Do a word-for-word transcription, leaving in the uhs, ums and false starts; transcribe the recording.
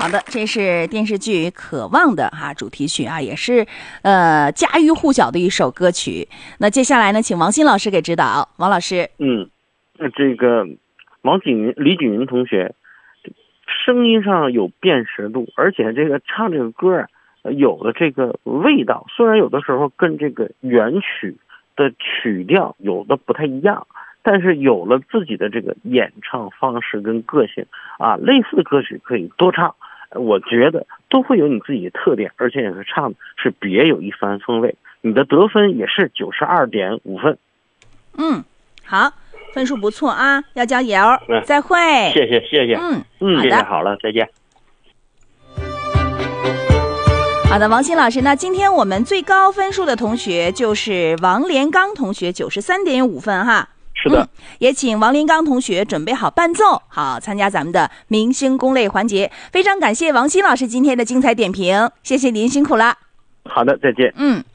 好的，这是电视剧《渴望》的哈、啊、主题曲啊，也是呃家喻户晓的一首歌曲。那接下来呢，请王鑫老师给指导。王老师， 嗯，那这个王景云、李景云同学，声音上有辨识度，而且这个唱这个歌啊，有的这个味道，虽然有的时候跟这个原曲的曲调有的不太一样。但是有了自己的这个演唱方式跟个性啊，类似的歌曲可以多唱，我觉得都会有你自己的特点，而且也是唱的是别有一番风味。你的得分也是九十二点五分。 嗯，好，分数不错啊，要加油。 嗯， 再会。 谢谢谢谢。 嗯嗯， 好的， 谢谢，好了，再见。 好的，王鑫老师，那今天我们最高分数的同学就是王连刚同学，九十三点五分哈。 是的、嗯， 也请王连刚同学准备好伴奏，好参加咱们的明星攻略环节。非常感谢王鑫老师今天的精彩点评，谢谢您，辛苦了。 好的，再见。 嗯。